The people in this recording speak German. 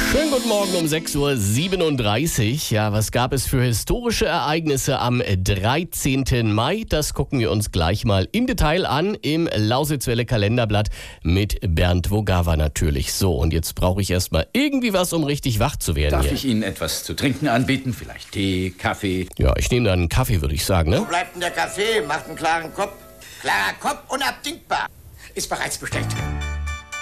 Schönen guten Morgen um 6:37 Uhr. Ja, was gab es für historische Ereignisse am 13. Mai? Das gucken wir uns gleich mal im Detail an im Lausitzwelle Kalenderblatt mit Bernd Vogawa natürlich. So, und jetzt brauche ich erstmal irgendwie was, um richtig wach zu werden. Darf ich Ihnen etwas zu trinken anbieten? Vielleicht Tee, Kaffee? Ja, ich nehme dann einen Kaffee, würde ich sagen, ne? Wo bleibt denn der Kaffee? Macht einen klaren Kopf. Klarer Kopf, unabdingbar. Ist bereits bestellt.